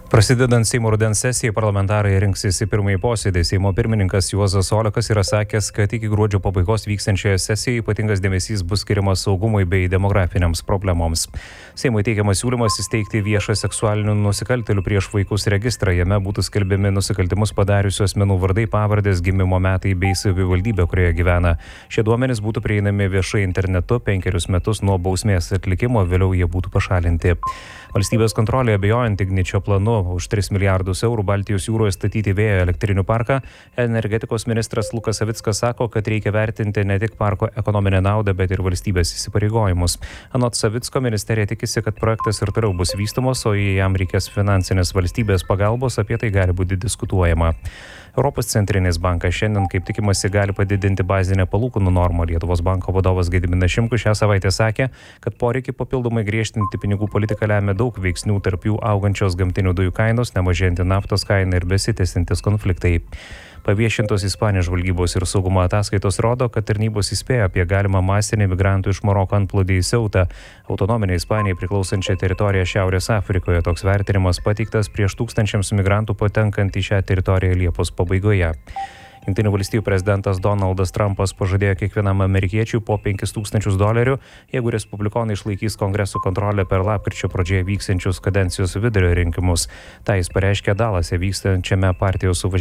Prasidedant Seimo rudens sesijai, parlamentarai rinksis į pirmąjį posėdį. Seimo pirmininkas Juozas Olekas yra sakęs, kad iki gruodžio pabaigos vykstančioje sesijoje ypatingas dėmesys bus skiriamas saugumui bei demografiniams problemoms. Seimui teikiamas siūlymas įsteigti viešą seksualinių nusikaltėlių prieš vaikus registrą. Jame būtų skelbiami nusikaltimus padariusių asmenų vardai, pavardės, gimimo metai bei savivaldybė, kurioje gyvena. Šie duomenys būtų prieinami viešai internetu 5 metus nuo bausmės atlikimo, vėliau jie būtų pašalinti. Valstybės kontrolė abejojant Igničio planu už 3 milijardus eurų Baltijos jūroje statyti vėjo elektrinių parką, energetikos ministras Lukas Savickas sako, kad reikia vertinti ne tik parko ekonominę naudą, bet ir valstybės įsipareigojimus. Anot Savicko, ministerija tikisi, kad projektas ir toliau bus vystomas, o jei jam reikės finansinės valstybės pagalbos, apie tai gali būti diskutuojama. Europos centrinis bankas šiandien, kaip tikimasi, gali padidinti bazinę palūkanų normą. Lietuvos banko vadovas Gediminas Šimkus šią savaitę sakė, kad poreikį papildomai griežtinti pinigų politiką lemia daug veiksnių, tarp jų augančios gamtinių dujų kainos, nemažėjanti naftos kaina ir besitęsiantys konfliktai. Paviešintos Ispanijos žvalgybos ir saugumo ataskaitos rodo, kad tarnybos įspėjo apie galimą masinį migrantų iš Maroko antplūdį į Ceutą, autonominę Ispanijai priklausančią teritoriją Šiaurės Afrikoje. Toks vertinimas pateiktas prieš tūkstančiams migrantų patenkant į šią teritoriją Liepos pabaigoje. Jungtinių valstijų prezidentas Donaldas Trumpas pažadėjo kiekvienam amerikiečiui po $5,000, jeigu respublikonai išlaikys kongreso kontrolę per lapkričio pradžioje vyksiančius kadencijos vidurio rinkimus. Tai jis pareiškė Dalase vykstančiame partijos suvažiavime.